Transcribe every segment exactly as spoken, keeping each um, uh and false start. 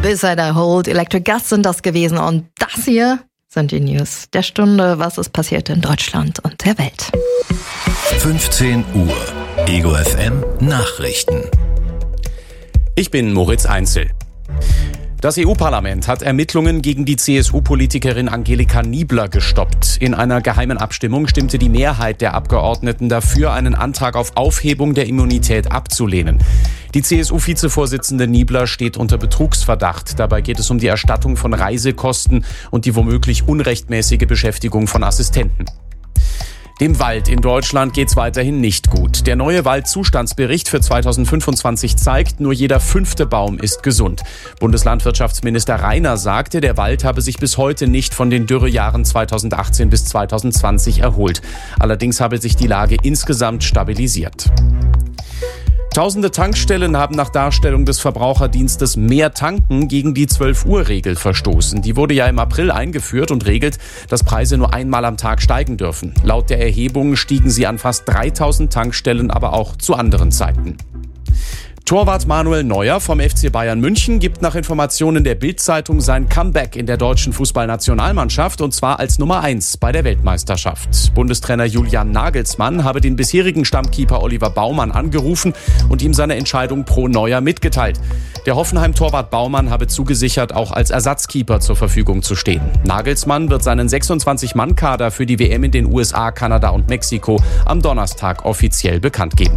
Beside I Hold, Electric Gas sind das gewesen. Und das hier sind die News der Stunde. Was ist passiert in Deutschland und der Welt? fünfzehn Uhr. Ego F M Nachrichten. Ich bin Moritz Einzel. Das E U-Parlament hat Ermittlungen gegen die C S U-Politikerin Angelika Niebler gestoppt. In einer geheimen Abstimmung stimmte die Mehrheit der Abgeordneten dafür, einen Antrag auf Aufhebung der Immunität abzulehnen. Die C S U-Vizevorsitzende Niebler steht unter Betrugsverdacht. Dabei geht es um die Erstattung von Reisekosten und die womöglich unrechtmäßige Beschäftigung von Assistenten. Dem Wald in Deutschland geht's weiterhin nicht gut. Der neue Waldzustandsbericht für zweitausendfünfundzwanzig zeigt, nur jeder fünfte Baum ist gesund. Bundeslandwirtschaftsminister Reiner sagte, der Wald habe sich bis heute nicht von den Dürrejahren zweitausendachtzehn bis zweitausendzwanzig erholt. Allerdings habe sich die Lage insgesamt stabilisiert. Tausende Tankstellen haben nach Darstellung des Verbraucherdienstes Mehr Tanken gegen die zwölf-Uhr-Regel verstoßen. Die wurde ja im April eingeführt und regelt, dass Preise nur einmal am Tag steigen dürfen. Laut der Erhebung stiegen sie an fast dreitausend Tankstellen, aber auch zu anderen Zeiten. Torwart Manuel Neuer vom F C Bayern München gibt nach Informationen der Bild-Zeitung sein Comeback in der deutschen Fußballnationalmannschaft, und zwar als Nummer eins bei der Weltmeisterschaft. Bundestrainer Julian Nagelsmann habe den bisherigen Stammkeeper Oliver Baumann angerufen und ihm seine Entscheidung pro Neuer mitgeteilt. Der Hoffenheim-Torwart Baumann habe zugesichert, auch als Ersatzkeeper zur Verfügung zu stehen. Nagelsmann wird seinen sechsundzwanzig-Mann-Kader für die W M in den U S A, Kanada und Mexiko am Donnerstag offiziell bekannt geben.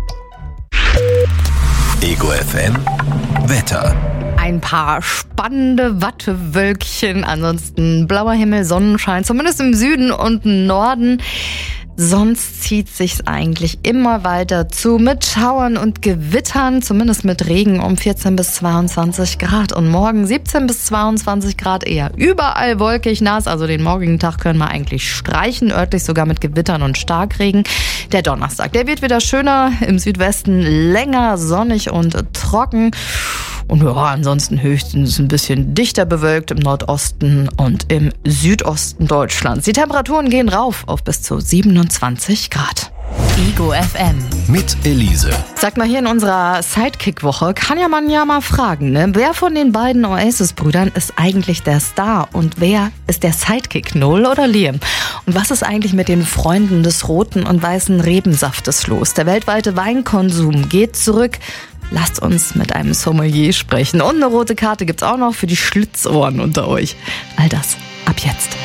Ego F M Wetter. Ein paar spannende Wattewölkchen, ansonsten blauer Himmel, Sonnenschein, zumindest im Süden und Norden. Sonst zieht sich's eigentlich immer weiter zu mit Schauern und Gewittern, zumindest mit Regen um vierzehn bis zweiundzwanzig Grad. Und morgen siebzehn bis zweiundzwanzig Grad, eher überall wolkig nass. Also den morgigen Tag können wir eigentlich streichen, örtlich sogar mit Gewittern und Starkregen. Der Donnerstag, der wird wieder schöner, im Südwesten länger sonnig und trocken. Und ja, ansonsten höchstens ein bisschen dichter bewölkt im Nordosten und im Südosten Deutschlands. Die Temperaturen gehen rauf auf bis zu siebenundzwanzig Grad. Ego F M. Mit Elise. Sag mal, hier in unserer Sidekick-Woche kann ja man ja mal fragen, ne? Wer von den beiden Oasis-Brüdern ist eigentlich der Star und wer ist der Sidekick, Noel oder Liam? Und was ist eigentlich mit den Freunden des roten und weißen Rebensaftes los? Der weltweite Weinkonsum geht zurück. Lasst uns mit einem Sommelier sprechen. Und eine rote Karte gibt's auch noch für die Schlitzohren unter euch. All das ab jetzt.